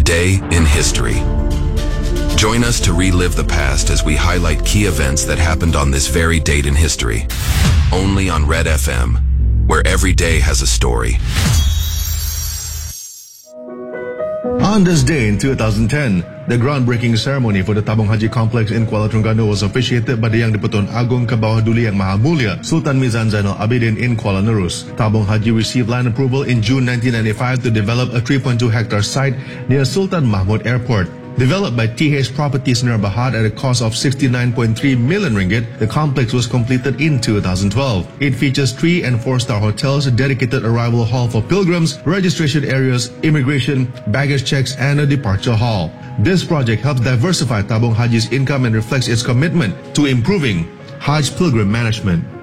Day in History. Join us to relive the past as we highlight key events that happened on this very date in history. Only on Red FM, where every day has a story. On this day in 2010, the groundbreaking ceremony for the Tabung Haji complex in Kuala Terengganu was officiated by the Yang di-Pertuan Agong Ke-Bawah Duli Yang Maha Mulia Sultan Mizan Zainal Abidin in Kuala Nerus. Tabung Haji received land approval in June 1995 to develop a 3.2-hectare site near Sultan Mahmud Airport. Developed by TH Properties Nur Bahad at a cost of 69.3 million ringgit, the complex was completed in 2012. It features 3- and 4-star hotels, a dedicated arrival hall for pilgrims, registration areas, immigration, baggage checks, and a departure hall. This project helps diversify Tabung Haji's income and reflects its commitment to improving Hajj pilgrim management.